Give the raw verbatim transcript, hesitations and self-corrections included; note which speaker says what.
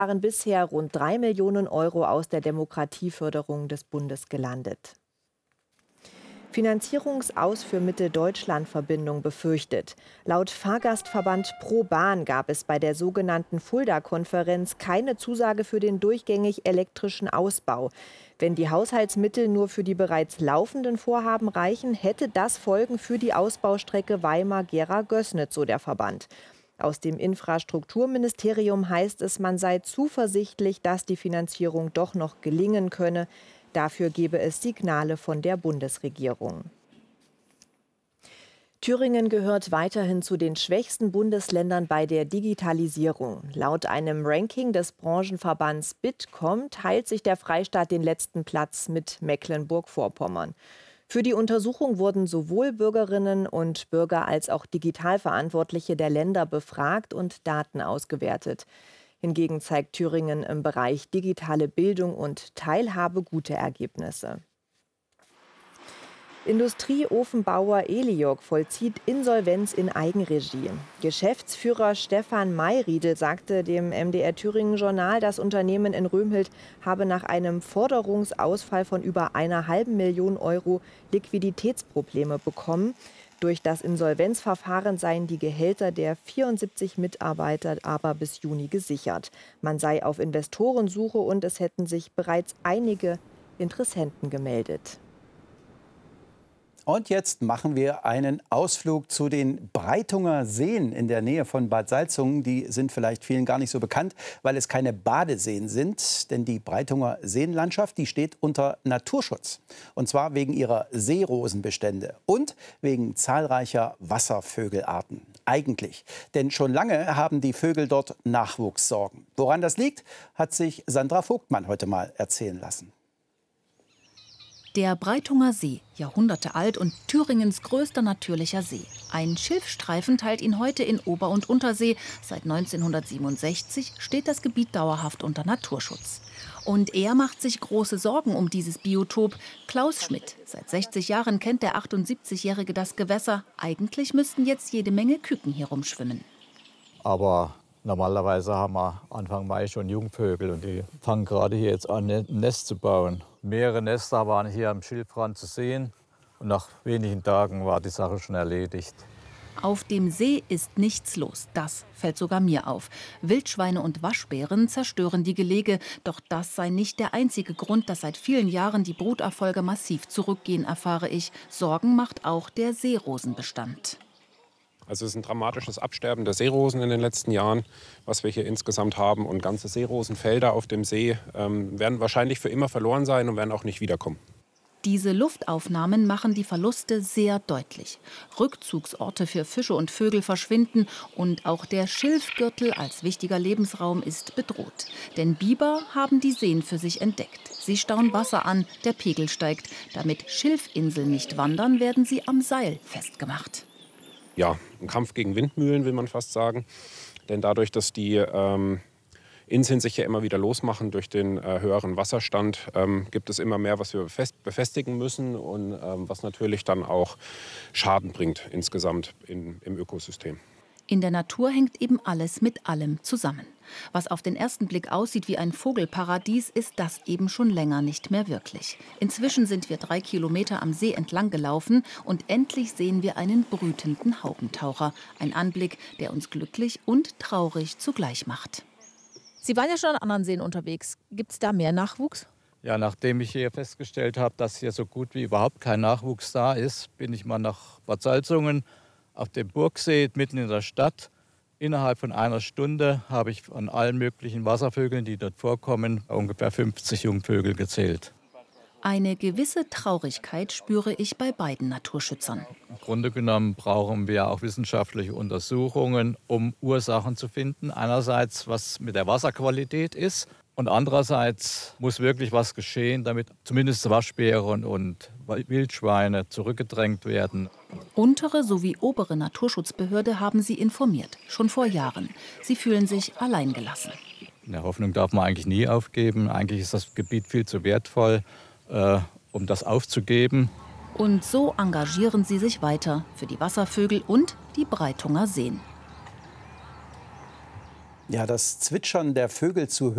Speaker 1: waren bisher rund drei Millionen Euro aus der Demokratieförderung des Bundes gelandet. Finanzierungsaus für Mitte-Deutschland-Verbindung befürchtet. Laut Fahrgastverband ProBahn gab es bei der sogenannten Fulda-Konferenz keine Zusage für den durchgängig elektrischen Ausbau. Wenn die Haushaltsmittel nur für die bereits laufenden Vorhaben reichen, hätte das Folgen für die Ausbaustrecke Weimar-Gera-Gößnitz, so der Verband. Aus dem Infrastrukturministerium heißt es, man sei zuversichtlich, dass die Finanzierung doch noch gelingen könne. Dafür gebe es Signale von der Bundesregierung. Thüringen gehört weiterhin zu den schwächsten Bundesländern bei der Digitalisierung. Laut einem Ranking des Branchenverbands Bitkom teilt sich der Freistaat den letzten Platz mit Mecklenburg-Vorpommern. Für die Untersuchung wurden sowohl Bürgerinnen und Bürger als auch Digitalverantwortliche der Länder befragt und Daten ausgewertet. Hingegen zeigt Thüringen im Bereich digitale Bildung und Teilhabe gute Ergebnisse. Industrieofenbauer Eliog vollzieht Insolvenz in Eigenregie. Geschäftsführer Stefan Mayriedel sagte dem M D R Thüringen Journal, das Unternehmen in Römhild habe nach einem Forderungsausfall von über einer halben Million Euro Liquiditätsprobleme bekommen. Durch das Insolvenzverfahren seien die Gehälter der vierundsiebzig Mitarbeiter aber bis Juni gesichert. Man sei auf Investorensuche und es hätten sich bereits einige Interessenten gemeldet.
Speaker 2: Und jetzt machen wir einen Ausflug zu den Breitunger Seen in der Nähe von Bad Salzungen. Die sind vielleicht vielen gar nicht so bekannt, weil es keine Badeseen sind. Denn die Breitunger Seenlandschaft, die steht unter Naturschutz. Und zwar wegen ihrer Seerosenbestände und wegen zahlreicher Wasservögelarten. Eigentlich. Denn schon lange haben die Vögel dort Nachwuchssorgen. Woran das liegt, hat sich Sandra Vogtmann heute mal erzählen lassen.
Speaker 3: Der Breitunger See, Jahrhunderte alt und Thüringens größter natürlicher See. Ein Schilfstreifen teilt ihn heute in Ober- und Untersee. Seit neunzehnhundertsiebenundsechzig steht das Gebiet dauerhaft unter Naturschutz. Und er macht sich große Sorgen um dieses Biotop. Klaus Schmidt. Seit sechzig Jahren kennt der achtundsiebzigjährige das Gewässer. Eigentlich müssten jetzt jede Menge Küken hier rumschwimmen.
Speaker 4: Aber normalerweise haben wir Anfang Mai schon Jungvögel und die fangen gerade hier jetzt an, ein Nest zu bauen. Mehrere Nester waren hier am Schilfrand zu sehen und nach wenigen Tagen war die Sache schon erledigt.
Speaker 3: Auf dem See ist nichts los. Das fällt sogar mir auf. Wildschweine und Waschbären zerstören die Gelege. Doch das sei nicht der einzige Grund, dass seit vielen Jahren die Bruterfolge massiv zurückgehen, erfahre ich. Sorgen macht auch der Seerosenbestand.
Speaker 5: Also es ist ein dramatisches Absterben der Seerosen in den letzten Jahren, was wir hier insgesamt haben. Und ganze Seerosenfelder auf dem See ähm, werden wahrscheinlich für immer verloren sein und werden auch nicht wiederkommen.
Speaker 3: Diese Luftaufnahmen machen die Verluste sehr deutlich. Rückzugsorte für Fische und Vögel verschwinden und auch der Schilfgürtel als wichtiger Lebensraum ist bedroht. Denn Biber haben die Seen für sich entdeckt. Sie stauen Wasser an, der Pegel steigt. Damit Schilfinseln nicht wandern, werden sie am Seil festgemacht.
Speaker 5: Ja, ein Kampf gegen Windmühlen, will man fast sagen. Denn dadurch, dass die ähm, Inseln sich ja immer wieder losmachen durch den äh, höheren Wasserstand, ähm, gibt es immer mehr, was wir befest befestigen müssen und ähm, was natürlich dann auch Schaden bringt insgesamt in, im Ökosystem.
Speaker 3: In der Natur hängt eben alles mit allem zusammen. Was auf den ersten Blick aussieht wie ein Vogelparadies, ist das eben schon länger nicht mehr wirklich. Inzwischen sind wir drei Kilometer am See entlang gelaufen und endlich sehen wir einen brütenden Haubentaucher. Ein Anblick, der uns glücklich und traurig zugleich macht.
Speaker 6: Sie waren ja schon an anderen Seen unterwegs. Gibt es da mehr Nachwuchs?
Speaker 4: Ja, nachdem ich hier festgestellt habe, dass hier so gut wie überhaupt kein Nachwuchs da ist, bin ich mal nach Bad Salzungen auf dem Burgsee mitten in der Stadt. Innerhalb von einer Stunde habe ich von allen möglichen Wasservögeln, die dort vorkommen, ungefähr fünfzig Jungvögel gezählt.
Speaker 3: Eine gewisse Traurigkeit spüre ich bei beiden Naturschützern.
Speaker 4: Im Grunde genommen brauchen wir auch wissenschaftliche Untersuchungen, um Ursachen zu finden. Einerseits, was mit der Wasserqualität ist. Und andererseits muss wirklich was geschehen, damit zumindest Waschbären und Wildschweine zurückgedrängt werden.
Speaker 3: Untere sowie obere Naturschutzbehörde haben sie informiert, schon vor Jahren. Sie fühlen sich alleingelassen.
Speaker 4: Eine Hoffnung darf man eigentlich nie aufgeben. Eigentlich ist das Gebiet viel zu wertvoll, äh, um das aufzugeben.
Speaker 3: Und so engagieren sie sich weiter für die Wasservögel und die Breitunger Seen.
Speaker 2: Ja, das Zwitschern der Vögel zu hören.